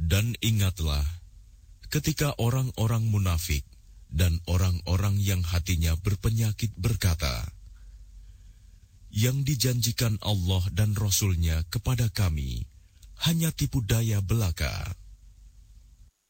Dan ingatlah, ketika orang-orang munafik dan orang-orang yang hatinya berpenyakit berkata, "Yang dijanjikan Allah dan Rasul-Nya kepada kami hanya tipu daya belaka."